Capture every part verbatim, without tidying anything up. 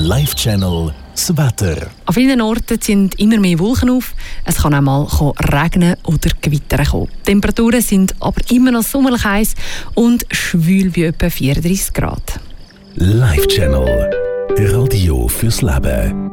Live-Channel das Wetter. An vielen Orten ziehen immer mehr Wolken auf. Es kann auch mal regnen oder gewittern kommen. Die Temperaturen sind aber immer noch sommerlich heiß und schwül wie etwa vierunddreißig Grad. Live-Channel. Radio fürs Leben.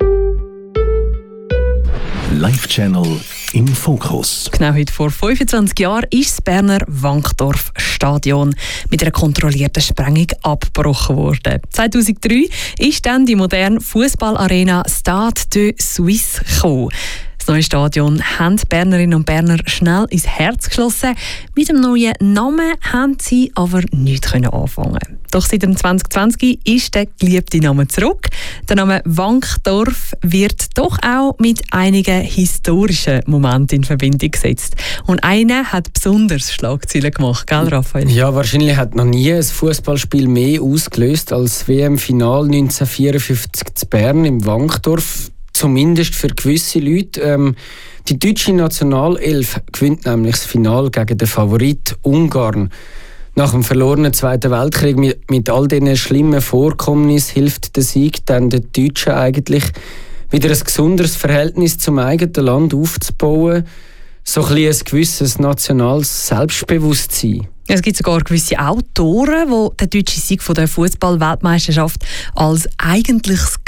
Live-Channel im Fokus. Genau heute vor fünfundzwanzig Jahren ist das Berner Wankdorf-Stadion mit einer kontrollierten Sprengung abgebrochen worden. zweitausenddrei ist dann die moderne Fußballarena Stade de Suisse gekommen. Das neue Stadion haben die Bernerinnen und Berner schnell ins Herz geschlossen. Mit dem neuen Namen haben sie aber nichts anfangen. Doch seit dem zwanzig zwanzig ist der geliebte Name zurück. Der Name Wankdorf wird doch auch mit einigen historischen Momenten in Verbindung gesetzt. Und einer hat besonders Schlagzeilen gemacht, gell, Raphael? Ja, wahrscheinlich hat noch nie ein Fußballspiel mehr ausgelöst als das W M-Final neunzehnhundertvierundfünfzig zu Bern im Wankdorf. Zumindest für gewisse Leute. Ähm, die deutsche Nationalelf gewinnt nämlich das Finale gegen den Favorit Ungarn. Nach dem verlorenen Zweiten Weltkrieg mit, mit all diesen schlimmen Vorkommnissen hilft der Sieg dann den Deutschen eigentlich, wieder ein gesundes Verhältnis zum eigenen Land aufzubauen. So ein, ein gewisses nationales Selbstbewusstsein. Es gibt sogar gewisse Autoren, die den deutschen Sieg von der Fußball-Weltmeisterschaft als eigentliches